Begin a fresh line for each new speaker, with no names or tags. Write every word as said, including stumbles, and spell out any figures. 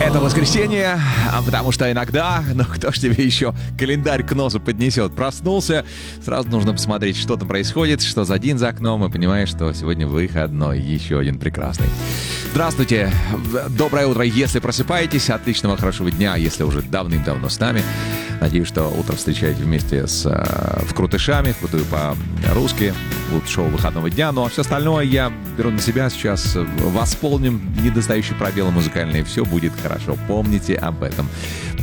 Это воскресенье, потому что иногда, ну кто ж тебе еще календарь к носу поднесет? Проснулся, сразу нужно посмотреть, что там происходит, что за день за окном, и понимаешь, что сегодня выходной, еще один прекрасный. Здравствуйте, доброе утро, если просыпаетесь, отличного, хорошего дня, если уже давным-давно с нами. Надеюсь, что утро встречаете вместе с Вкрутышами, вкрутую по-русски, будет шоу выходного дня, ну а все остальное я беру на себя, сейчас восполним недостающие пробелы музыкальные, все будет хорошо, помните об этом.